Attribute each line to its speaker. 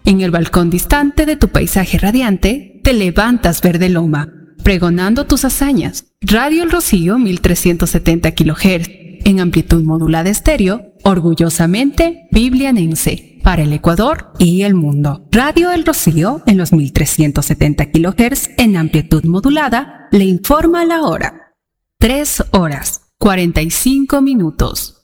Speaker 1: En el balcón distante de tu paisaje radiante, te levantas verde loma, pregonando tus hazañas. Radio El Rocío 1370 kHz, en amplitud modulada estéreo, orgullosamente biblianense, para el Ecuador y el mundo. Radio El Rocío, en los 1370 kHz, en amplitud modulada, le informa la hora. 3 horas, 45 minutos.